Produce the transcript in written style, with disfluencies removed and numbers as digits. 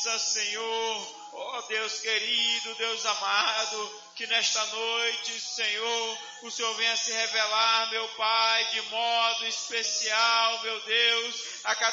graça, Senhor. Ó Deus querido, Deus amado, que nesta noite, Senhor, o Senhor venha se revelar, meu Pai, de modo especial, meu Deus, a cada